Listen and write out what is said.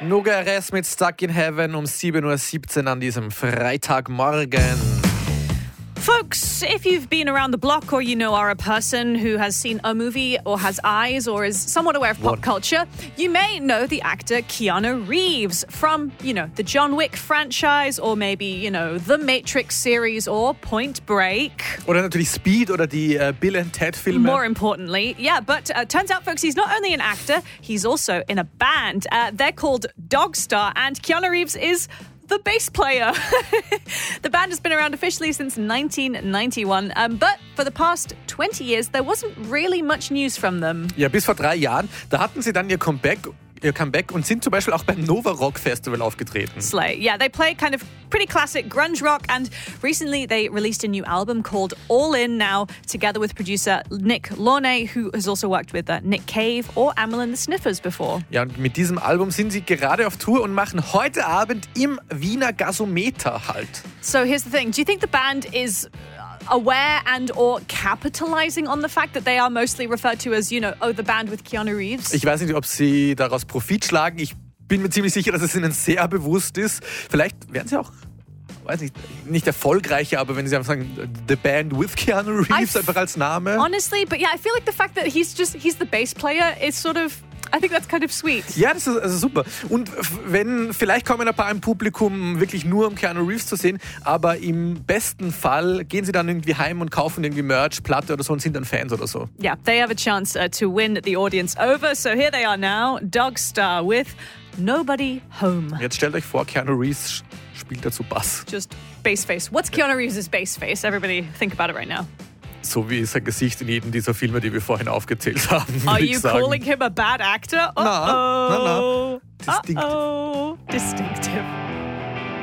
Nogares mit Stuck in Heaven um 7:17 Uhr an diesem Freitagmorgen. Folks, if you've been around the block or you are a person who has seen a movie or has eyes or is somewhat aware of pop culture, you may know the actor Keanu Reeves from, the John Wick franchise or maybe, the Matrix series or Point Break. Oder natürlich Speed oder die Bill and Ted Filme. More importantly, but turns out, folks, he's not only an actor, he's also in a band. They're called Dogstar, and Keanu Reeves is the bass player. The band has been around officially since 1991, but for the past 20 years, there wasn't really much news from them. Ja, bis vor 3 Jahren, da hatten sie dann ihr Comeback und sind zum Beispiel auch beim Nova Rock Festival aufgetreten. Slay. Yeah, they play kind of pretty classic grunge rock, and recently they released a new album called All In Now, together with producer Nick Launay, who has also worked with Nick Cave or Amyl and the Sniffers before. Ja, und mit diesem Album sind sie gerade auf Tour und machen heute Abend im Wiener Gasometer Halt. So here's the thing. Do you think the band is aware and or capitalizing on the fact that they are mostly referred to as, the band with Keanu Reeves? Ich weiß nicht, ob sie daraus Profit schlagen. Ich bin mir ziemlich sicher, dass es ihnen sehr bewusst ist. Vielleicht werden sie auch, nicht erfolgreicher, aber wenn sie einfach sagen, The Band with Keanu Reeves einfach als Name. Honestly, but yeah, I feel like the fact that he's the bass player is sort of, I think that's kind of sweet. Ja, das ist also super. Und vielleicht kommen ein paar im Publikum wirklich nur, um Keanu Reeves zu sehen, aber im besten Fall gehen sie dann irgendwie heim und kaufen irgendwie Merch, Platte oder so und sind dann Fans oder so. Yeah, they have a chance to win the audience over. So here they are now, Dogstar with Nobody Home. Jetzt stellt euch vor, Keanu Reeves spielt dazu Bass. Just bass face. What's Keanu Reeves' bass face? Everybody think about it right now. So wie sein Gesicht in jedem dieser Filme, die wir vorhin aufgezählt haben. Are you calling him a bad actor? Na. Distinct.